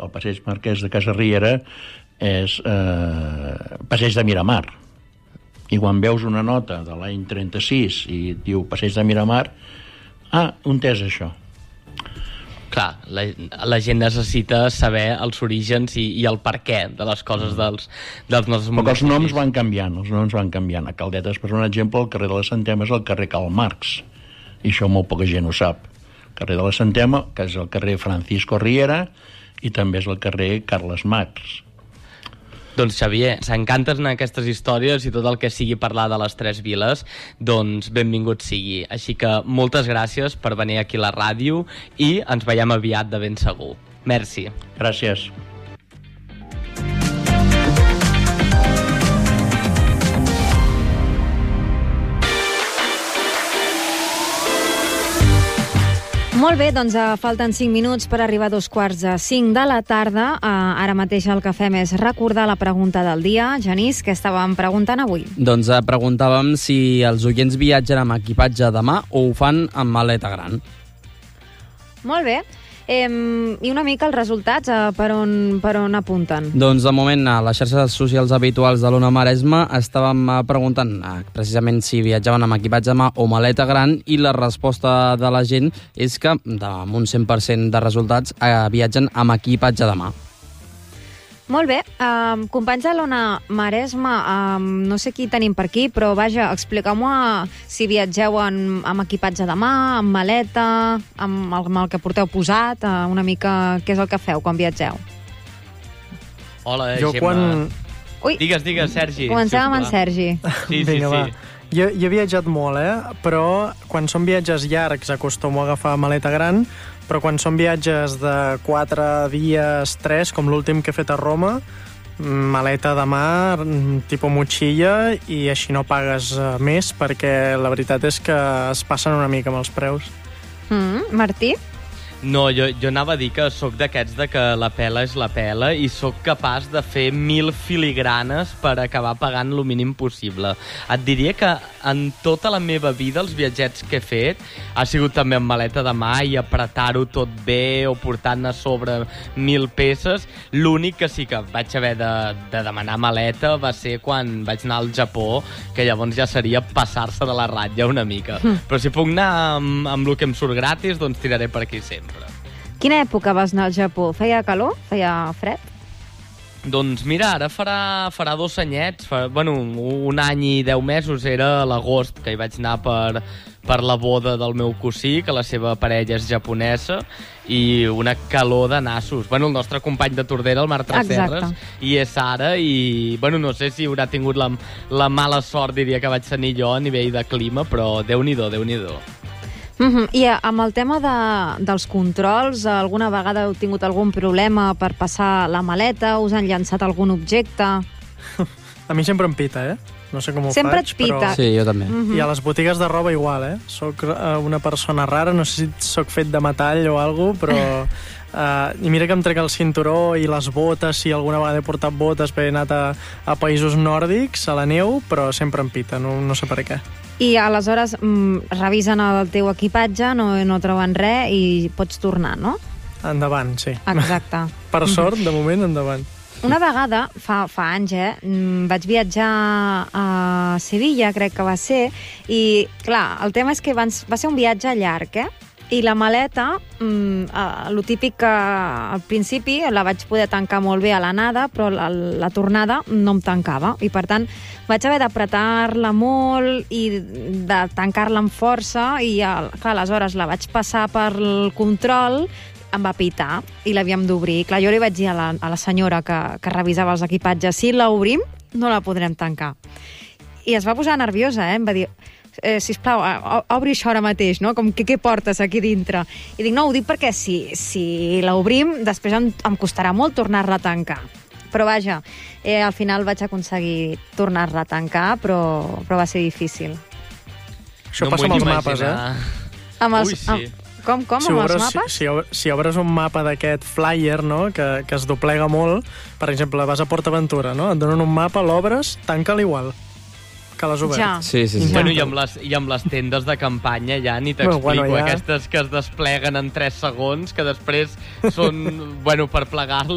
el passeig Marquès de Casa Riera és passeig de Miramar. I quan veus una nota de l'any 36 i diu passeig de Miramar, on és això? Clar, la gent necessita saber els orígens i el per què de les coses dels nostres municipis. Però els noms van canviant, A Caldetes, per un exemple, el carrer de la Centema és el carrer Karl Marx, i això molt poca gent ho sap. El carrer de la Centema, que és el carrer Francisco Riera, i també és el carrer Carles Marx. Doncs, Xavier, s'encanten aquestes històries i tot el que sigui parlar de les tres viles, doncs benvingut sigui. Així que moltes gràcies per venir aquí a la ràdio i ens veiem aviat de ben segur. Merci. Gràcies. Molt bé, doncs falten 5 minuts per arribar a 5:15 de la tarda. Ara mateix el que fem és recordar la pregunta del dia. Genís, què estàvem preguntant avui? Doncs preguntàvem si els oients viatgen amb equipatge de mà o ho fan amb maleta gran. Molt bé. I una mica els resultats, per on apunten? Doncs de moment a les xarxes socials habituals de l'Ona Maresme estàvem preguntant precisament si viatjaven amb equipatge de mà o maleta gran, i la resposta de la gent és que amb un 100% de resultats viatgen amb equipatge de mà. Molt bé. Companys de l'Ona Maresme, no sé qui tenim per aquí, però vaja, expliqueu-me si viatgeu amb equipatge de mà, amb maleta, amb el que porteu posat, una mica què és el que feu quan viatgeu. Hola, jo Gemma. Ui. Digues, Sergi. Comencem amb en Sergi. Sí. Va. Jo he viatjat molt, però quan són viatges llargs acostumo a agafar maleta gran, però quan són viatges de 4 dies, 3, com l'últim que he fet a Roma, maleta de mà, tipus motxilla, i així no pagues més, perquè la veritat és que es passen una mica amb els preus. Martí? No, jo anava a dir que sóc d'aquests de que la pela és la pela i sóc capaç de fer 1000 filigranes per acabar pagant el mínim possible. Et diria que en tota la meva vida els viatgets que he fet ha sigut també amb maleta de mà i apretar-ho tot bé o portant a sobre 1000 peces. L'únic que sí que vaig haver de demanar maleta va ser quan vaig anar al Japó, que llavors ja seria passar-se de la ratlla una mica. Però si puc anar amb el que em surt gratis, doncs tiraré per aquí sempre. Quina època vas anar al Japó? Feia calor? Feia fred? Doncs mira, ara farà 2 anyets, un any i 10 mesos, era a l'agost, que hi vaig anar per la boda del meu cosí, que la seva parella és japonesa, i una calor de nassos. El nostre company de Tordera, el Marc Tresserres, i és ara, i no sé si haurà tingut la mala sort, diria, que vaig tenir jo a nivell de clima, però Déu-n'hi-do, Déu-n'hi-do. I amb el tema dels controls, alguna vegada heu tingut algun problema per passar la maleta? Us han llançat algun objecte? A mi sempre em pita, No sé com ho sempre faig, et pita. però... Sí, jo també. I a les botigues de roba igual, Soc una persona rara, no sé si soc fet de metall o alguna cosa, però... I mira que em trec el cinturó i les botes, si alguna vegada he portat botes perquè he anat a països nòrdics, a la neu, però sempre em pita, no sé per què. I aleshores revisen el teu equipatge, no troben res i pots tornar, no? Endavant, sí. Exacte. Per sort, de moment, endavant. Una vegada, fa anys, vaig viatjar a Sevilla, crec que va ser, i clar, el tema és que va ser un viatge llarg, I la maleta, el típic que al principi la vaig poder tancar molt bé a l'anada, però la tornada no em tancava. I per tant vaig haver d'apretar-la molt i de tancar-la amb força i clar, aleshores la vaig passar per el control, em va pitar i l'havíem d'obrir. Clar, jo li vaig dir a la senyora que revisava els equipatges, si l'obrim no la podrem tancar. I es va posar nerviosa, em va dir... sisplau, obri això ara mateix, no? Com que què portes aquí dintre? I dic, no, ho dic perquè si l'obrim, després em costarà molt tornar-la a tancar. Però vaja, al final vaig aconseguir tornar-la a tancar, però va ser difícil. Això passa amb els mapes, Amb els... Ui, sí. Com, amb els mapes? Si obres un mapa d'aquest flyer, no?, que es doblega molt, per exemple, vas a PortAventura, no?, et donen un mapa, l'obres, tanca'l igual que l'has obert. Ja. Sí. I amb les tendes de campanya ja ni t'explico, aquestes que es despleguen en 3 segons, que després són, per plegar-les